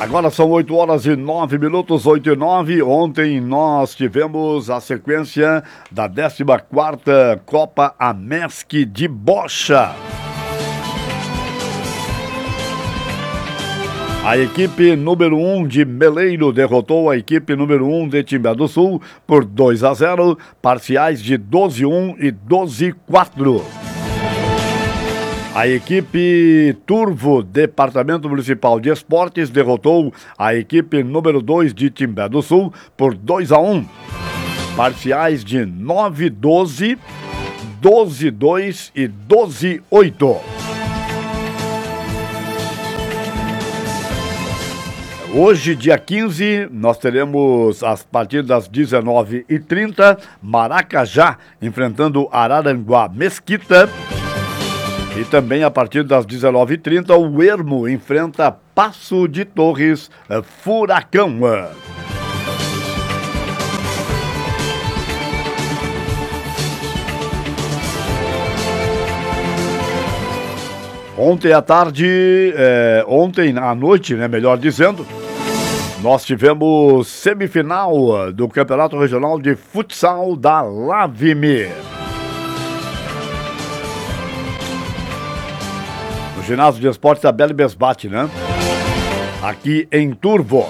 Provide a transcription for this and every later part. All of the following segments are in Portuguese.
Agora são 8h09, 8h09. Ontem nós tivemos a sequência da 14ª Copa Amesc de Bocha. A equipe número 1 de Meleiro derrotou a equipe número 1 de Timbé do Sul por 2-0, parciais de 12-1 e 12-4. A equipe Turvo, Departamento Municipal de Esportes, derrotou a equipe número 2 de Timbé do Sul por 2-1. Parciais de 9-12, 12-2 e 12-8. Hoje, dia 15, nós teremos as partidas das 19h30, Maracajá enfrentando Araranguá Mesquita. E também a partir das 19h30, o Ermo enfrenta Passo de Torres Furacão. Ontem à noite, né, melhor dizendo, nós tivemos semifinal do Campeonato Regional de Futsal da Lavime. No ginásio de esportes Abel Besbate, né? Aqui em Turvo.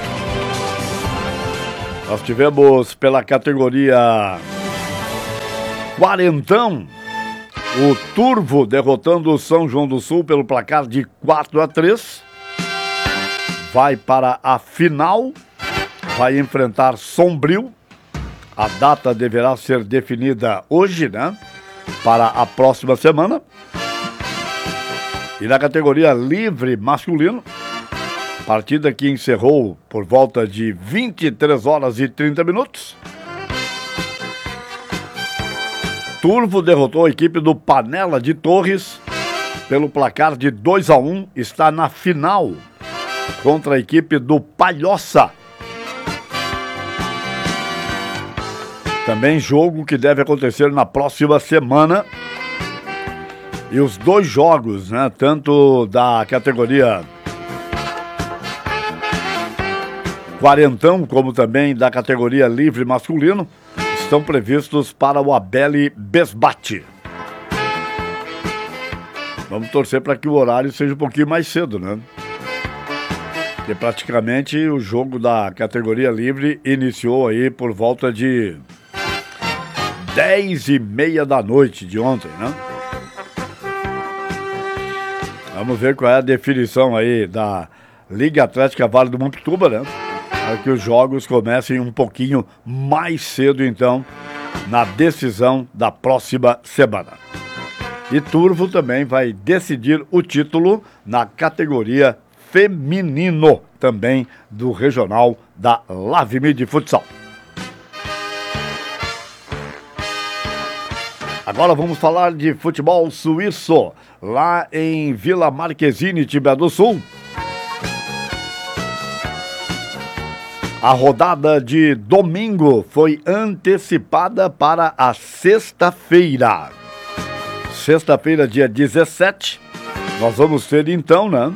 Nós tivemos pela categoria quarentão, o Turvo derrotando o São João do Sul pelo placar de 4-3. Vai para a final, vai enfrentar Sombrio. A data deverá ser definida hoje, né? Para a próxima semana. E na categoria livre masculino, partida que encerrou por volta de 23h30. Turvo derrotou a equipe do Panela de Torres pelo placar de 2-1. Está na final contra a equipe do Palhoça. Também jogo que deve acontecer na próxima semana. E os dois jogos, né, tanto da categoria quarentão como também da categoria livre masculino, estão previstos para o Abel Besbate. Vamos torcer para que o horário seja um pouquinho mais cedo, né? Porque praticamente o jogo da categoria livre iniciou aí por volta de 10h30 da noite de ontem, né? Vamos ver qual é a definição aí da Liga Atlética Vale do Mumpituba, né? Para que os jogos comecem um pouquinho mais cedo, então, na decisão da próxima semana. E Turvo também vai decidir o título na categoria feminino, também do regional da Lavime de Futsal. Agora vamos falar de futebol suíço, lá em Vila Marquezine, Timbé do Sul. A rodada de domingo foi antecipada para a sexta-feira. Sexta-feira, dia 17, nós vamos ter então, né,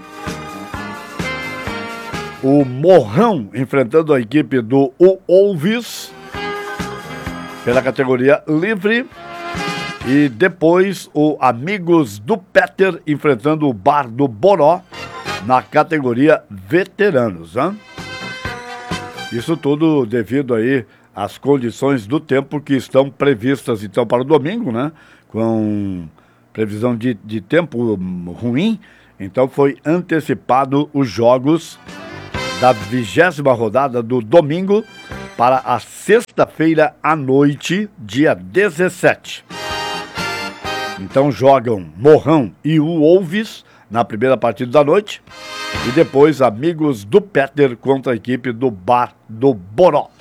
o Morrão enfrentando a equipe do Wolves pela categoria livre. E depois o Amigos do Peter enfrentando o Bar do Boró na categoria veteranos, né? Isso tudo devido aí às condições do tempo que estão previstas então para o domingo, né? Com previsão de tempo ruim, então foi antecipado os jogos da 20ª rodada do domingo para a sexta-feira à noite, dia 17. Então jogam Morrão e o Wolves na primeira partida da noite. E depois Amigos do Peter contra a equipe do Bar do Boró.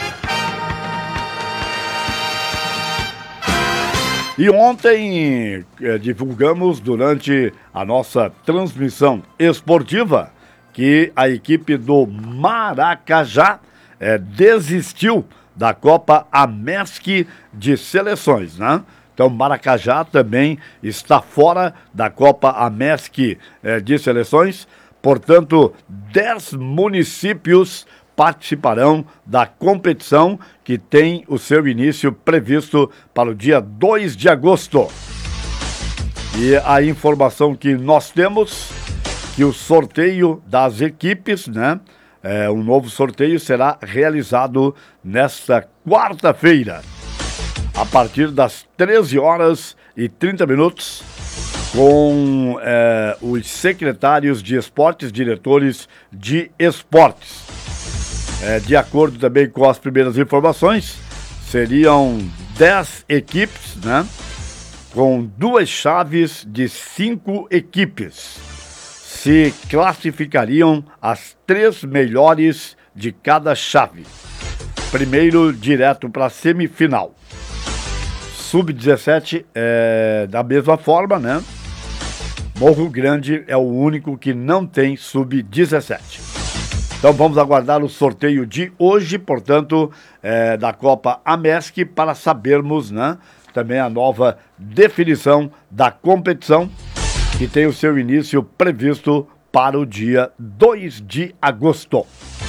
E ontem divulgamos durante a nossa transmissão esportiva que a equipe do Maracajá desistiu da Copa Amesc de Seleções, né? Então, Maracajá também está fora da Copa Amesc de Seleções Portanto, 10 municípios participarão da competição que tem o seu início previsto para o dia 2 de agosto. E a informação que nós temos, que o sorteio das equipes, né? Um novo sorteio será realizado nesta quarta-feira, a partir das 13h30, com os secretários de esportes, diretores de esportes. De acordo também com as primeiras informações, seriam 10 equipes, né? Com 2 chaves de 5 equipes. Se classificariam as 3 melhores de cada chave. Primeiro direto para a semifinal. Sub-17 da mesma forma, né? Morro Grande é o único que não tem sub-17. Então vamos aguardar o sorteio de hoje, portanto, da Copa Amesc, para sabermos, né, também a nova definição da competição, que tem o seu início previsto para o dia 2 de agosto.